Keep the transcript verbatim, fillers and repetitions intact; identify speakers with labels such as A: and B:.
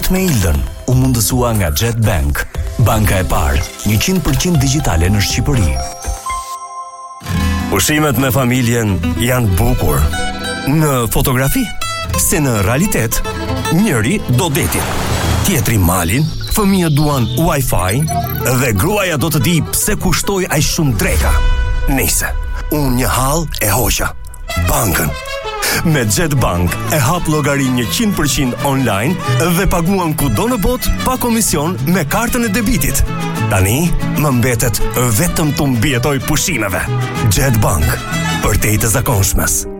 A: Bashkë me Ildën u mundësua nga Jet Bank, banka e parë njëqind përqind digjitale në Shqipëri. Pushimet me familjen janë bukur në fotografi, se në realitet njëri do detin, tjetri malin, fëmijët duan Wi-Fi dhe gruaja do të di pse kushtoi aq shumë dreka. Nice, unë një hall e hoqa bankën. Me Jet Bank e hap llogari njëqind përqind online dhe paguam kudo në botë pa komision me kartën e debitit. Tani më mbetet vetëm të mbijetoj pushimeve. Jet Bank, për te i të zakonshmes.